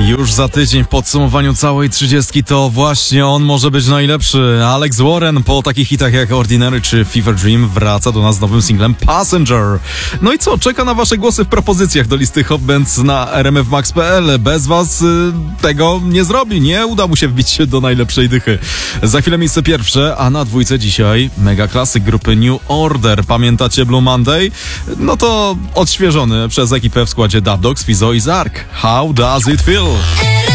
Już za tydzień w podsumowaniu całej 30 to właśnie on może być najlepszy. Alex Warren po takich hitach jak Ordinary czy Fever Dream wraca do nas z nowym singlem Passenger. No i co? Czeka na wasze głosy w propozycjach do listy Hot Bands na rmfmax.pl. Bez was tego nie zrobi. Nie uda mu się wbić się do najlepszej dychy. Za chwilę miejsce pierwsze, a na dwójce dzisiaj mega klasyk grupy New Order. Pamiętacie Blue Monday? No to odświeżony przez ekipę w składzie Dub Dogs, Fizo i Zark. How does it feel?